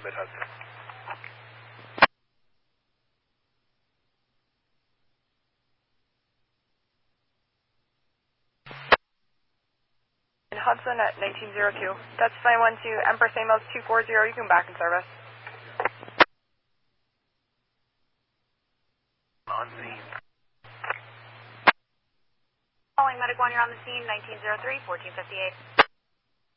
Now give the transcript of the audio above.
at Hudson. In Hudson at 1902. That's 912 Empress Amos 240. You can back in service. On scene. Calling Medic 1, you're on the scene, 1903, 1458.